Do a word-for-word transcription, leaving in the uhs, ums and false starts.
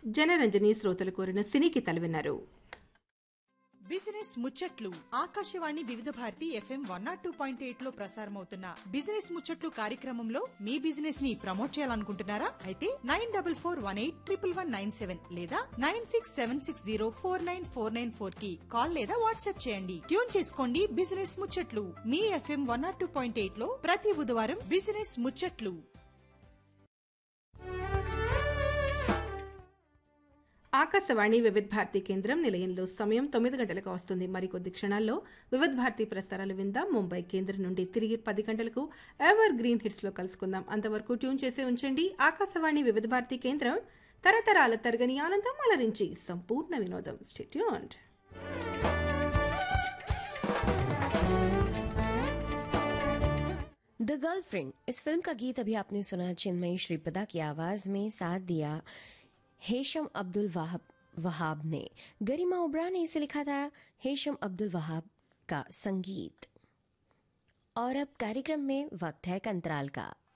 జనరంజని శ్రోతలు కోరిన సినీ గీతాలు విన్నారు. బిజినెస్ ముచ్చట్లు ఆకాశవాణి వివిధ Bharati FM one not two point eight లో ప్రసారమవుతున్న బిజినెస్ ముచ్చట్లు కార్యక్రమంలో మీ బిజినెస్ ని ప్రమోట్ చేయాలనుకుంటున్నారా? అయితే nine double four one eight triple one nine seven లేదా nine six seven six zero four nine four nine four కి కాల్ లేదా వాట్సాప్ చేయండి. ట్యూన్ చేసుకోండి బిజినెస్ ముచ్చట్లు మీ FM one not two point eight లో ప్రతి బుధవారం బిజినెస్ ముచ్చట్లు. ఆకాశవాణి వివిధ భారతి కేంద్రం నిలయంలో సమయం తొమ్మిది గంటలకు వస్తుంది. మరికొద్ది క్షణాల్లో వివిధ భారతి ప్రసారాలు విందాం. ముంబై కేంద్రం నుండి తిరిగి పది గంటలకు ఎవర్ గ్రీన్ హిట్స్ లో కలుసుకుందాం. అంతవరకు ట్యూన్ చేసి ఉంచండి ఆకాశవాణి వివిధ భారతి కేంద్రం. తరతరాల తరగని ఆనందం అలరించి సంపూర్ణ వినోదం. Stay tuned. द गर्लफ्रेंड इस फिल्म का गीत अभी आपने सुना चिन्मयी श्रीपदा की आवाज में, साथ दिया हेशम अब्दुल वहाब वहाब ने. गरिमा ओबरा ने इसे लिखा था. हेशम अब्दुल वहाब का संगीत. और अब कार्यक्रम में वक्त है एक अंतराल का.